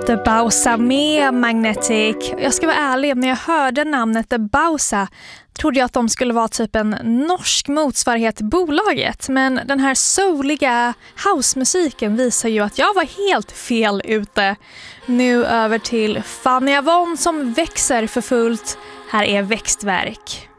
The Bausa med Magnetic. Jag ska vara ärlig, när jag hörde namnet The Bausa trodde jag att de skulle vara typ en norsk motsvarighet till bolaget. Men den här souliga housemusiken visar ju att jag var helt fel ute. Nu över till Fanny Avon som växer för fullt. Här är Växtverk.